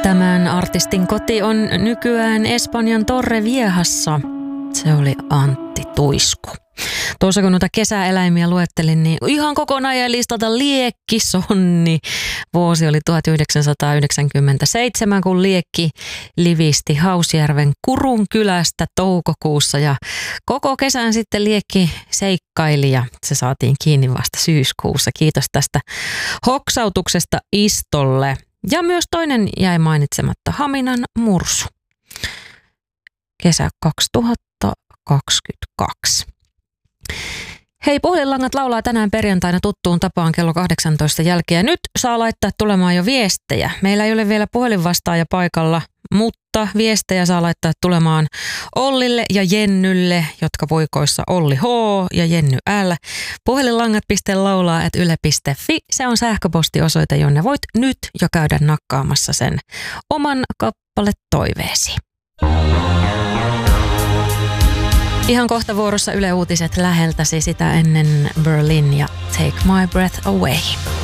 Tämän artistin koti on nykyään Espanjan Torreviejassa. Se oli Antti Tuisku. Tuossa kun noita kesäeläimiä luettelin, niin ihan kokonaan jäi listalta liekkisonni. Vuosi oli 1997, kun liekki livisti Hausjärven Kurun kylästä toukokuussa. Ja koko kesän sitten liekki seikkaili ja se saatiin kiinni vasta syyskuussa. Kiitos tästä hoksautuksesta Istolle. Ja myös toinen jäi mainitsematta, Haminan Mursu. Kesä 2022. Hei, puhelinlangat laulaa tänään perjantaina tuttuun tapaan kello 18 jälkeen. Nyt saa laittaa tulemaan jo viestejä. Meillä ei ole vielä puhelinvastaaja paikalla, mutta viestejä saa laittaa tulemaan Ollille ja Jennylle, jotka voikoissa Olli H ja Jenny L. Puhelinlangat.laulaa@yle.fi. Se on sähköpostiosoite, jonne voit nyt jo käydä nakkaamassa sen oman kappaletoiveesi. Ihan kohta vuorossa Yle Uutiset läheltäsi, sitä ennen Berlin ja Take My Breath Away.